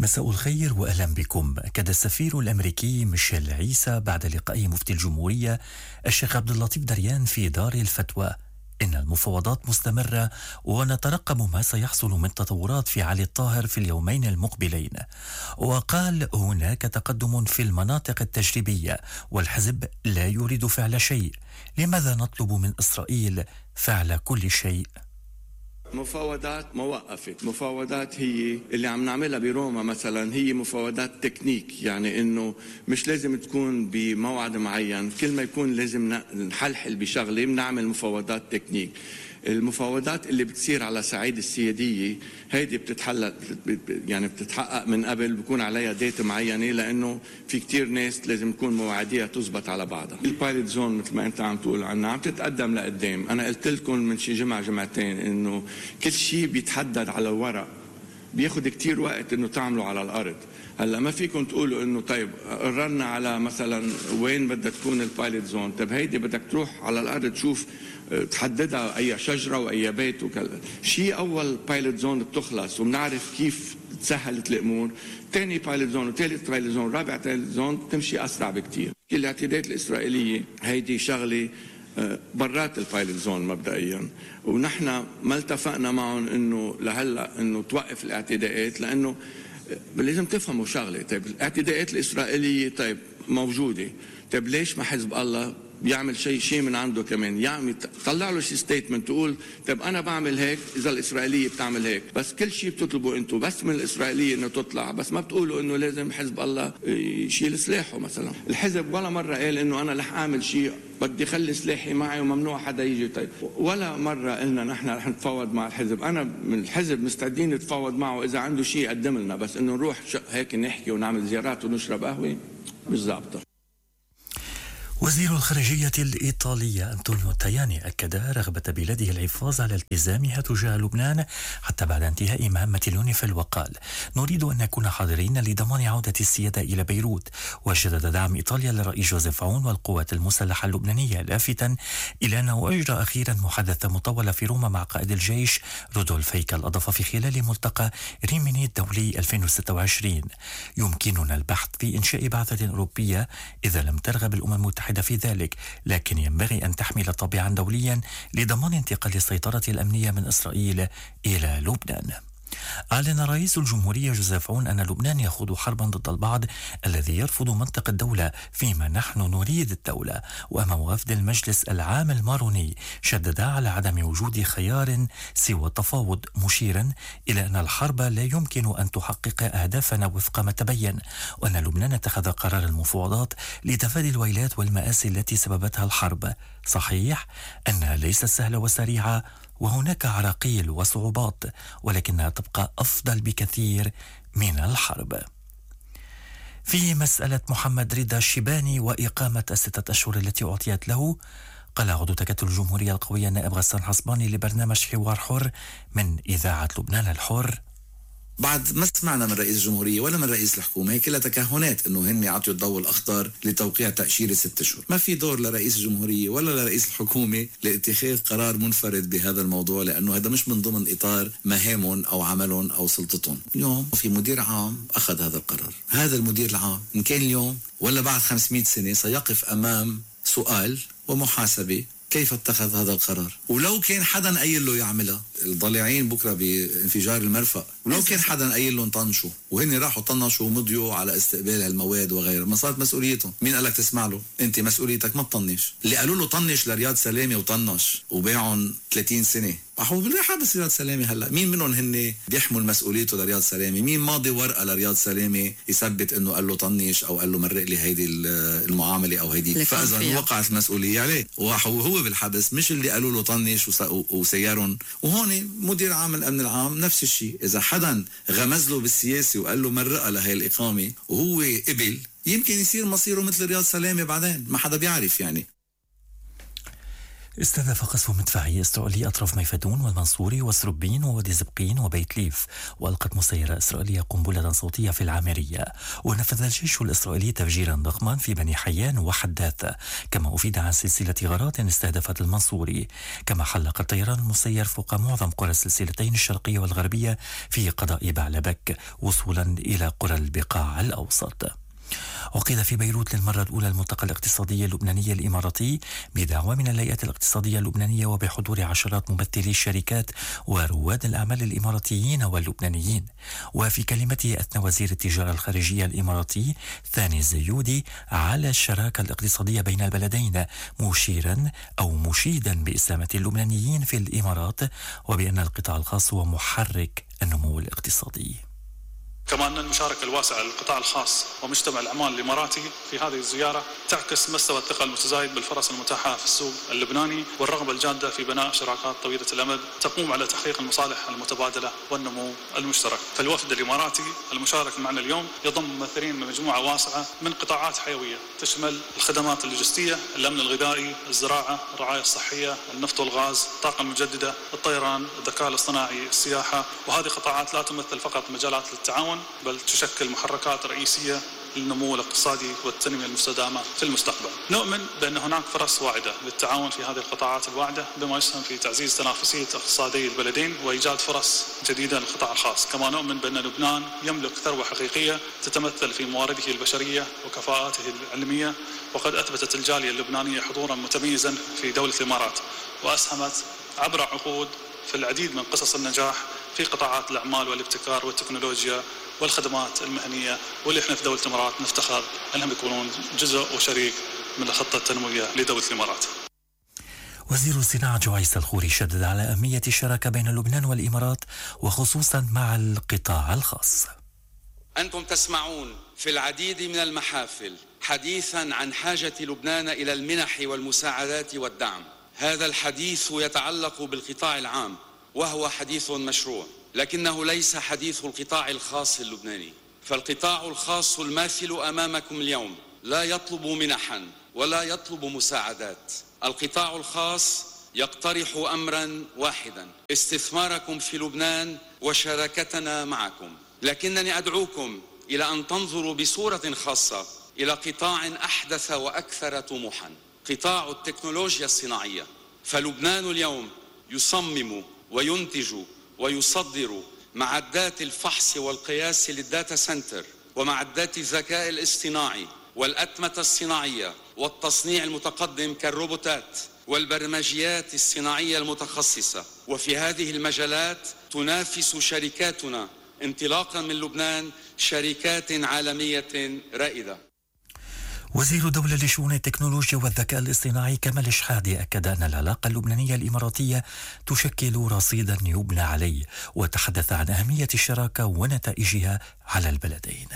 مساء الخير وأهلا بكم. أكد السفير الأمريكي ميشيل عيسى بعد لقاء مفتي الجمهورية الشيخ عبد اللطيف دريان في دار الفتوى إن المفاوضات مستمرة ونترقب ما سيحصل من تطورات في علي الطاهر في اليومين المقبلين. وقال هناك تقدم في المناطق التجريبية والحزب لا يريد فعل شيء. لماذا نطلب من إسرائيل فعل كل شيء؟ مفاوضات ما وقفت. مفاوضات هي اللي عم نعملها بروما مثلا، هي مفاوضات تكنيك، يعني انه مش لازم تكون بموعد معين، كل ما يكون لازم نحلحل بشغله بنعمل مفاوضات تكنيك. المفاوضات اللي بتصير على صعيد السيادية هيدي بتتحلق، يعني بتتحقق من قبل، بكون عليها ديت معينة، لأنه في كتير ناس لازم تكون مواعيديها تزبط على بعضها. البايلوت زون مثل ما أنت عم تقول عنها عم تتقدم لقدام. أنا قلت لكم من شي جمعتين إنه كل شيء بيتحدد على الورق بياخد كتير وقت إنه تعمله على الأرض. هلا ما فيكم تقولوا انه طيب قررنا على مثلا وين بدها تكون البايلوت زون، طيب هيدي بدك تروح على الارض تشوف تحددها اي شجره واي بيت وكذا. شيء اول بايلوت زون بتخلص وبنعرف كيف تسهلت الامور، ثاني بايلوت زون وثالث بايلوت زون رابع بايلوت زون تمشي اسرع بكتير. كل الاعتداءات الاسرائيليه هيدي شغله برات البايلوت زون مبدئيا، ونحن ما التفقنا معهم انه لهلا انه توقف الاعتداءات، لانه لازم تفهموا شغله. طيب الاعتداءات الاسرائيليه طيب موجوده، طيب ليش ما حزب الله يعمل شيء من عنده كمان، يعمل طلع له شيء ستيتمنت تقول طيب انا بعمل هيك اذا الاسرائيليه بتعمل هيك. بس كل شيء بتطلبوا انتم بس من الاسرائيليه انه تطلع، بس ما بتقولوا انه لازم حزب الله يشيل سلاحه مثلا. الحزب ولا مره قال انه انا رح اعمل شيء بدي خلي سلاحي معي وممنوع حدا يجي. طيب ولا مره قلنا نحن رح نتفاوض مع الحزب. انا من الحزب مستعدين نتفاوض معه اذا عنده شيء يقدم لنا، بس انه نروح هيك نحكي ونعمل زيارات ونشرب قهوه مش ظابطه. وزير الخارجية الإيطالية أنطونيو تاياني أكد رغبة بلاده الحفاظ على التزامها تجاه لبنان حتى بعد انتهاء مهمة اليونيفيل، وقال نريد أن نكون حاضرين لضمان عودة السيادة إلى بيروت. وشدد دعم إيطاليا للرئيس جوزيف عون والقوات المسلحة اللبنانية، لافتا إلى أنه أجرى أخيرا محادثة مطولة في روما مع قائد الجيش رودولف هيكل. أضاف في خلال ملتقى ريميني الدولي 2026 يمكننا البحث في إنشاء بعثة أوروبية إذا لم ترغب الأمم المتحدة في ذلك، لكن ينبغي أن تحمل طابعا دوليا لضمان انتقال السيطرة الأمنية من إسرائيل إلى لبنان. أعلن رئيس الجمهورية جوزيف عون أن لبنان يخوض حربا ضد البعض الذي يرفض منطق الدولة فيما نحن نريد الدولة. وأمام وفد المجلس العام الماروني شدد على عدم وجود خيار سوى التفاوض، مشيرا إلى أن الحرب لا يمكن أن تحقق أهدافنا وفق ما تبين، وأن لبنان اتخذ قرار المفاوضات لتفادي الويلات والمآسي التي سببتها الحرب. صحيح أنها ليست سهلة وسريعة وهناك عراقيل وصعوبات، ولكنها تبقى أفضل بكثير من الحرب. في مسألة محمد رضا الشيباني وإقامة 6 أشهر التي أعطيت له، قال عضو تكتل الجمهورية القوية النائب غسان حصباني لبرنامج حوار حر من إذاعة لبنان الحر: بعد ما سمعنا من رئيس الجمهورية ولا من رئيس الحكومة هي كلها تكهنات انه هن عطوا الضوء الاخضر لتوقيع تأشيرة 6 أشهر. ما في دور لرئيس الجمهورية ولا لرئيس الحكومة لاتخاذ قرار منفرد بهذا الموضوع، لانه هذا مش من ضمن اطار مهامهم او عملهم او سلطتهم. اليوم في مدير عام اخذ هذا القرار. هذا المدير العام ان كان اليوم ولا بعد 500 سنة سيقف امام سؤال ومحاسبة كيف اتخذ هذا القرار. ولو كان حدا قايل له يعملها، الضليعين بكره بانفجار المرفأ، ولو كان حدا قايل لهم طنشوا وهن راحوا طنشوا ومضيوا على استقبال هالمواد وغيرها، ما صارت مسؤوليتهم. مين قالك تسمع له؟ انت مسؤوليتك ما تطنش. اللي قالوا له طنش لرياض سلامة وطنش وباعهم 30 سنة راحوا بالحبس رياض سلامة. هلا مين منهم هن بيحمل مسؤوليته لرياض سلامة؟ مين ماضي ورقة لرياض سلامة يثبت انه قال له طنش او قال له مرق لي هيدي المعاملة او هيدي؟ فاذا وقعت المسؤولية عليه وهو بالحبس، مش اللي قالوا له طنش وسيارهم. وهون مدير عام الامن العام نفس الشيء، اذا حدا غمز له بالسياسة وقال له مرق لهي الاقامة وهو قبل، يمكن يصير مصيره مثل رياض سلامة بعدين، ما حدا بيعرف يعني. استهدف قصف مدفعي إسرائيلي أطراف ميفدون والمنصوري وسربين ووادي زبقين وبيت ليف، وألقت مسيرة إسرائيلية قنبلة صوتية في العامرية. ونفذ الجيش الإسرائيلي تفجيرا ضخما في بني حيان وحداثة، كما أفيد عن سلسلة غارات استهدفت المنصوري. كما حلق الطيران المسير فوق معظم قرى السلسلتين الشرقية والغربية في قضاء بعلبك وصولا إلى قرى البقاع الأوسط. عقد في بيروت للمرة الأولى الملتقى الاقتصادي اللبناني الإماراتي بدعوة من الهيئة الاقتصادية اللبنانية وبحضور عشرات ممثلي الشركات ورواد الأعمال الإماراتيين واللبنانيين. وفي كلمته أثنى وزير التجارة الخارجية الإماراتي ثاني الزيودي على الشراكة الاقتصادية بين البلدين، مشيدا بإسلامة اللبنانيين في الإمارات، وبأن القطاع الخاص هو محرك النمو الاقتصادي. كما أن المشاركة الواسعة للقطاع الخاص ومجتمع الأعمال الإماراتي في هذه الزيارة تعكس مستوى الثقة المتزايد بالفرص المتاحة في السوق اللبناني والرغبة الجادة في بناء شراكات طويلة الأمد تقوم على تحقيق المصالح المتبادلة والنمو المشترك. فالوفد الإماراتي المشارك معنا اليوم يضم ممثلين من مجموعة واسعة من قطاعات حيوية تشمل الخدمات اللوجستية، الأمن الغذائي، الزراعة، الرعاية الصحية، النفط والغاز، الطاقة المجددة، الطيران، الذكاء الاصطناعي، السياحة. وهذه قطاعات لا تمثل فقط مجالات للتعاون بل تشكل محركات رئيسية للنمو الاقتصادي والتنمية المستدامة في المستقبل. نؤمن بأن هناك فرص واعدة للتعاون في هذه القطاعات الواعدة بما يسهم في تعزيز تنافسية اقتصادي البلدين وإيجاد فرص جديدة للقطاع الخاص. كما نؤمن بأن لبنان يملك ثروة حقيقية تتمثل في موارده البشرية وكفاءاته العلمية، وقد أثبتت الجالية اللبنانية حضورا متميزا في دولة الإمارات وأسهمت عبر عقود في العديد من قصص النجاح في قطاعات الأعمال والابتكار والتكنولوجيا والخدمات المهنية، واللي احنا في دولة الإمارات نفتخر أنهم يكونون جزء وشريك من الخطة التنموية لدولة الإمارات. وزير الصناعة جويس الخوري شدد على أهمية الشراكة بين لبنان والإمارات وخصوصا مع القطاع الخاص. أنتم تسمعون في العديد من المحافل حديثا عن حاجة لبنان إلى المنح والمساعدات والدعم. هذا الحديث يتعلق بالقطاع العام وهو حديث مشروع، لكنه ليس حديث القطاع الخاص اللبناني. فالقطاع الخاص الماثل أمامكم اليوم لا يطلب منحا ولا يطلب مساعدات. القطاع الخاص يقترح أمرا واحدا: استثماركم في لبنان وشراكتنا معكم. لكنني أدعوكم إلى أن تنظروا بصورة خاصة إلى قطاع أحدث وأكثر طموحا، قطاع التكنولوجيا الصناعية. فلبنان اليوم يصمم وينتج ويصدر معدات الفحص والقياس للداتا سنتر ومعدات الذكاء الاصطناعي والأتمتة الصناعية والتصنيع المتقدم كالروبوتات والبرمجيات الصناعية المتخصصة. وفي هذه المجالات تنافس شركاتنا انطلاقا من لبنان شركات عالمية رائدة. وزير الدولة لشؤون التكنولوجيا والذكاء الاصطناعي كمال شحادة أكد أن العلاقة اللبنانية الإماراتية تشكل رصيدا يبنى عليه، وتحدث عن أهمية الشراكة ونتائجها على البلدين.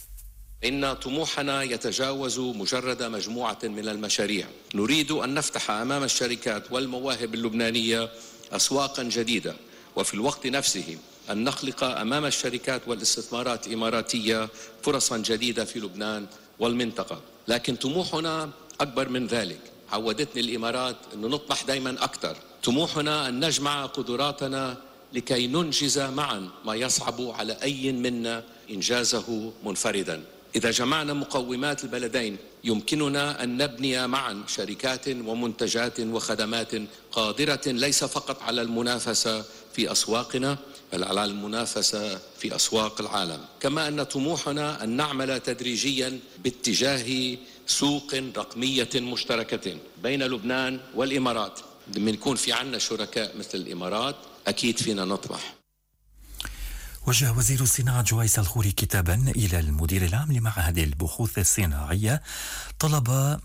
إن طموحنا يتجاوز مجرد مجموعة من المشاريع. نريد أن نفتح أمام الشركات والمواهب اللبنانية أسواقا جديدة، وفي الوقت نفسه أن نخلق أمام الشركات والاستثمارات الإماراتية فرصا جديدة في لبنان والمنطقة. لكن طموحنا أكبر من ذلك. عودتني الإمارات أن نطمح دايما أكثر. طموحنا أن نجمع قدراتنا لكي ننجز معا ما يصعب على أي منا إنجازه منفردا. إذا جمعنا مقومات البلدين يمكننا أن نبني معا شركات ومنتجات وخدمات قادرة ليس فقط على المنافسة في أسواقنا بل على المنافسة في أسواق العالم. كما أن طموحنا أن نعمل تدريجيا باتجاه سوق رقمية مشتركة بين لبنان والإمارات. لما يكون في عنا شركاء مثل الإمارات أكيد فينا نطمح. وجه وزير الصناعة جويس الخوري كتابا إلى المدير العام لمعهد البحوث الصناعية طلب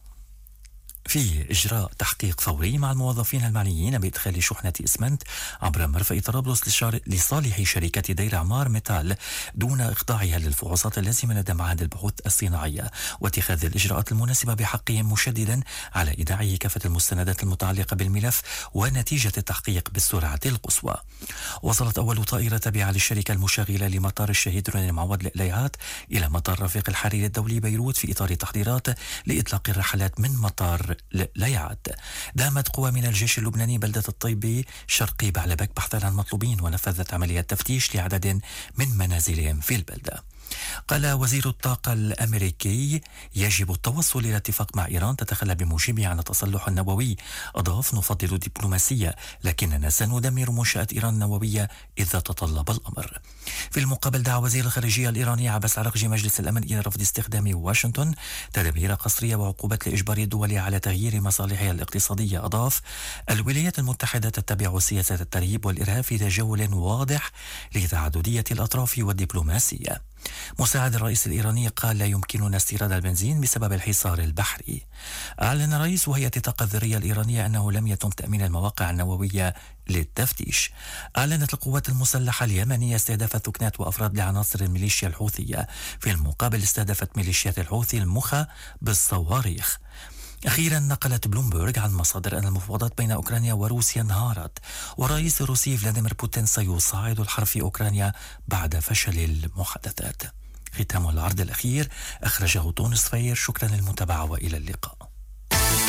في إجراء تحقيق فوري مع الموظفين المعنيين بإدخال شحنة إسمنت عبر مرفأ طرابلس لصالح شركة دير عمار ميتال دون إخضاعها للفحوصات اللازمة لدى معهد البحوث الصناعية، واتخاذ الإجراءات المناسبة بحقهم، مشددا على إيداعه كافة المستندات المتعلقة بالملف ونتيجة التحقيق بالسرعة القصوى. وصلت أول طائرة تابعة للشركة المشغلة لمطار الشهيد روني معوض لإليات إلى مطار رفيق الحريري الدولي بيروت في إطار تحضيرات لإطلاق الرحلات من مطار ليعد. دامت قوى من الجيش اللبناني بلدة الطيبي شرقي بعلبك بحثا عن مطلوبين، ونفذت عمليات تفتيش لعدد من منازلهم في البلدة. قال وزير الطاقة الأمريكي يجب التوصل إلى اتفاق مع إيران تتخلى بموجبه عن التصلح النووي. أضاف: نفضل الدبلوماسية، لكننا سندمر منشآت إيران النووية إذا تطلب الأمر. في المقابل دعا وزير الخارجية الإيراني عباس عراقجي مجلس الأمن إلى رفض استخدام واشنطن تدابير قسرية وعقوبات لإجبار الدول على تغيير مصالحها الاقتصادية. أضاف: الولايات المتحدة تتبع سياسة الترهيب والإرهاب في تجول واضح لتعددية الأطراف والدبلوماسية. مساعد الرئيس الإيراني قال: لا يمكننا استيراد البنزين بسبب الحصار البحري. أعلن رئيس هيئة الطاقة الذرية الإيرانية أنه لم يتم تأمين المواقع النووية للتفتيش. أعلنت القوات المسلحة اليمنية استهداف ثكنات وأفراد لعناصر الميليشيا الحوثية. في المقابل استهدفت ميليشيات الحوثي المخا بالصواريخ. أخيرا نقلت بلومبرغ عن مصادر أن المفاوضات بين أوكرانيا وروسيا انهارت، والرئيس الروسي فلاديمير بوتين سيصعد الحرب في أوكرانيا بعد فشل المحادثات. ختام العرض الأخير أخرجه تونس فاير. شكرا للمتابعة وإلى اللقاء.